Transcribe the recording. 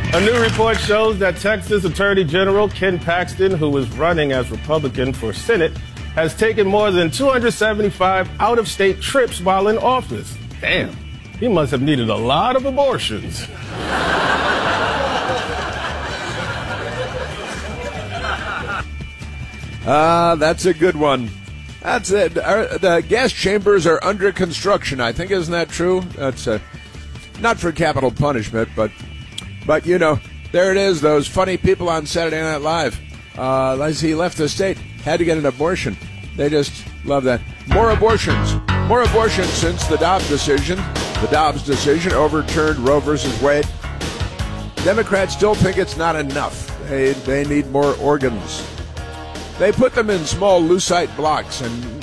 A new report shows that Texas Attorney General Ken Paxton, who is running as Republican for Senate, has taken more than 275 out-of-state trips while in office. Damn, he must have needed a lot of abortions. That's a good one. That's it. The gas chambers are under construction, I think. Isn't that true? That's not for capital punishment, but you know, there it is. Those funny people on Saturday Night Live. As he left the state, had to get an abortion. They just love that. More abortions since the Dobbs decision. The Dobbs decision overturned Roe versus Wade. Democrats still think it's not enough. They need more organs. They put them in small lucite blocks and